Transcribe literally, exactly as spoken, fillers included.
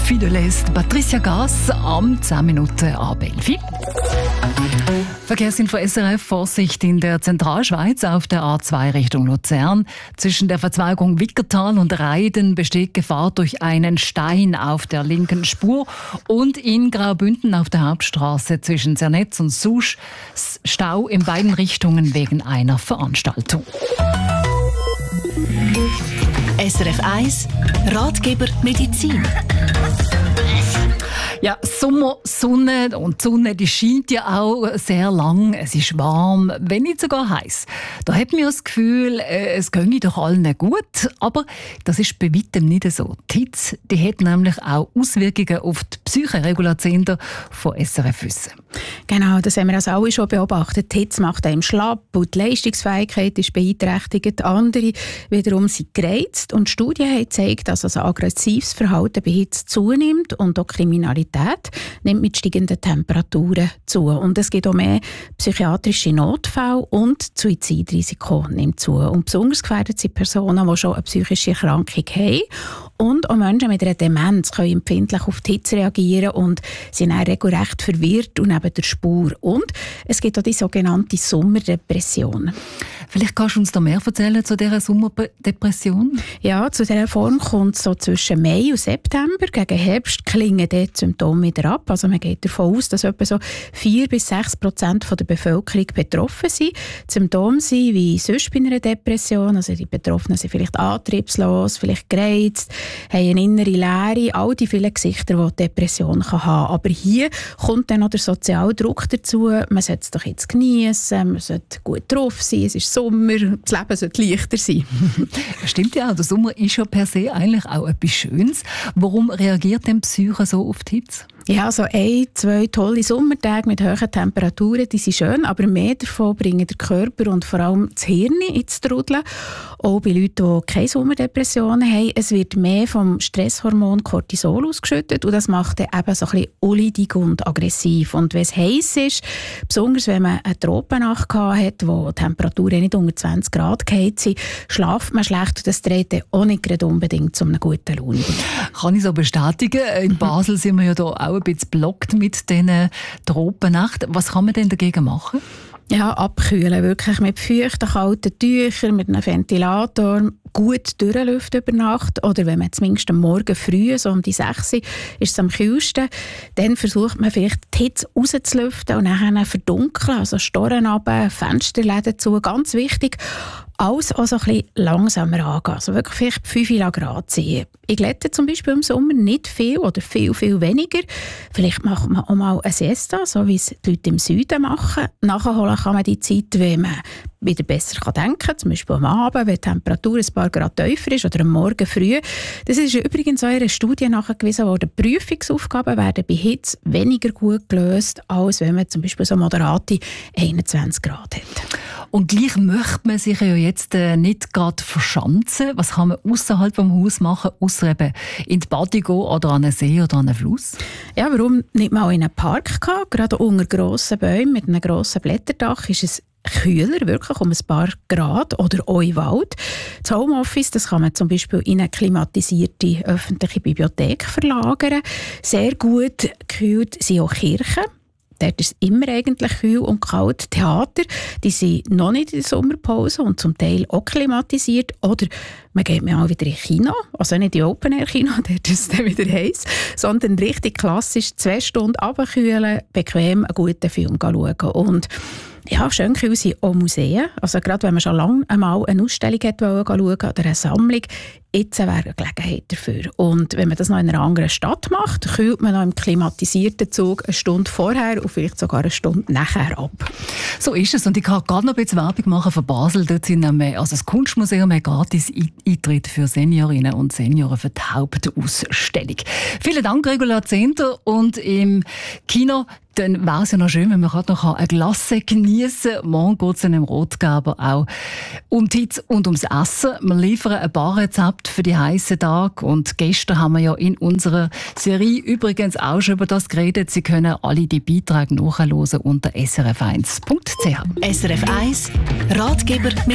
Fideles, Patricia Gass am zehn Minuten ab elf. Verkehrsinfo S R F, Vorsicht in der Zentralschweiz auf der A zwei Richtung Luzern. Zwischen der Verzweigung Wickertal und Reiden besteht Gefahr durch einen Stein auf der linken Spur. Und in Graubünden auf der Hauptstraße zwischen Zernetz und Susch Stau in beiden Richtungen wegen einer Veranstaltung. S R F eins Ratgeber Medizin. Ja, Sommer, Sonne und die Sonne, die scheint ja auch sehr lang. Es ist warm, wenn nicht sogar heiß. Da hat man das Gefühl, es ginge doch allen gut. Aber das ist bei weitem nicht so. Die Hitze, die hat nämlich auch Auswirkungen auf die Psycheregulation von S R F Wissen. Genau, das haben wir also alle schon beobachtet. Die Hitze macht einem schlapp und die Leistungsfähigkeit ist beeinträchtigt. Andere wiederum sind gereizt. Und Studien haben gezeigt, dass also aggressives Verhalten bei Hitze zunimmt und auch Kriminalität nimmt mit steigenden Temperaturen zu. Und es gibt auch mehr psychiatrische Notfälle und das Suizidrisiko nimmt zu. Und besonders gefährdet sind Personen, die schon eine psychische Erkrankung haben. Und auch Menschen mit einer Demenz können empfindlich auf die Hitze reagieren und sind auch regelrecht verwirrt und neben der Spur. Und es gibt auch die sogenannte Sommerdepression. Vielleicht kannst du uns da mehr erzählen zu dieser Sommerdepression? Ja, zu dieser Form kommt es so zwischen Mai und September. Gegen Herbst klingen dort Symptome wieder ab. Also man geht davon aus, dass etwa so vier bis sechs Prozent der Bevölkerung betroffen sind. Die Symptome sind wie sonst bei einer Depression. Also die Betroffenen sind vielleicht antriebslos, vielleicht gereizt, haben eine innere Leere, all die vielen Gesichter, die die Depression kann haben. Aber hier kommt dann noch der soziale Druck dazu. Man sollte es doch jetzt geniessen, man sollte gut drauf sein, es ist Sommer, das Leben sollte leichter sein. Stimmt ja, der Sommer ist ja per se eigentlich auch etwas Schönes. Warum reagiert denn die Psyche so auf die Hitze? Ja, so ein, zwei tolle Sommertage mit hohen Temperaturen, die sind schön, aber mehr davon bringen der Körper und vor allem das Hirn ins Trudeln. Auch bei Leuten, die keine Sommerdepressionen haben. Es wird mehr vom Stresshormon Cortisol ausgeschüttet und das macht dann eben so ein bisschen unleidig und aggressiv. Und wenn es heiß ist, besonders wenn man eine Tropennacht hat, wo die Temperaturen nicht unter zwanzig Grad gefallen sind, schlaft man schlecht und das trägt dann auch nicht gerade unbedingt zu einer guten Laune bei. Kann ich so bestätigen. In Basel sind wir ja da auch ein bisschen blockt mit diesen Tropennächten. Was kann man denn dagegen machen? Ja, abkühlen, wirklich mit feuchten, kalten Tüchern, mit einem Ventilator, gut durchlüften über Nacht oder wenn man zumindest am Morgen früh, so um die sechs Uhr, ist es am kühlsten, dann versucht man vielleicht die Hitze rauszulüften und dann verdunkeln, also Storen runter, Fensterläden zu, ganz wichtig. Alles auch so ein bisschen langsamer angehen, also wirklich vielleicht fünf Grad ziehen. Ich glätte zum Beispiel im Sommer nicht viel oder viel, viel weniger. Vielleicht macht man auch mal eine Siesta, so wie es die Leute im Süden machen. Nachholen kann man die Zeit, wenn man wieder besser denken kann, zum Beispiel am Abend, wenn die Temperatur ein paar Grad tiefer ist oder am Morgen früh. Das ist übrigens auch in einer Studie nachgewiesen worden, Prüfungsaufgaben werden bei Hitze weniger gut gelöst, als wenn man zum Beispiel so moderate einundzwanzig Grad hat. Und gleich möchte man sich ja jetzt äh, nicht gerade verschanzen. Was kann man außerhalb vom Haus machen, außer eben in die Bade gehen oder an einen See oder an einen Fluss? Ja, warum nicht mal in einen Park gehen? Gerade unter grossen Bäumen mit einem grossen Blätterdach ist es kühler, wirklich um ein paar Grad oder auch im Wald. Das Homeoffice, das kann man zum Beispiel in eine klimatisierte öffentliche Bibliothek verlagern. Sehr gut gekühlt sind auch Kirchen. Dort ist es immer eigentlich kühl und kalt. Theater, die sind noch nicht in der Sommerpause und zum Teil auch klimatisiert. Oder man geht mal wieder in Kino, also nicht in Open-Air-Kino, dort ist es dann wieder heiß, sondern richtig klassisch zwei Stunden runterkühlen, bequem einen guten Film schauen. Und ja, schön kühl sind auch Museen. Also gerade wenn man schon lange einmal eine Ausstellung hat schauen oder eine Sammlung, jetzt wäre eine Gelegenheit dafür. Und wenn man das noch in einer anderen Stadt macht, kühlt man noch im klimatisierten Zug eine Stunde vorher und vielleicht sogar eine Stunde nachher ab. So ist es. Und ich kann gerade noch ein bisschen Werbung machen für Basel. Dort sind nämlich, also das Kunstmuseum hat gratis Eintritt für Seniorinnen und Senioren für die Hauptausstellung. Vielen Dank, Regula Zehnder. Und im Kino dann wäre es ja noch schön, wenn man noch eine Glasse geniessen kann. Morgen geht es im Rotgeber auch um die Hitze und ums Essen. Wir liefern ein paar Rezepte für die heißen Tage. Und gestern haben wir ja in unserer Serie übrigens auch schon über das geredet. Sie können alle die Beiträge nachhören unter s r f eins punkt c h. S R F eins Ratgeber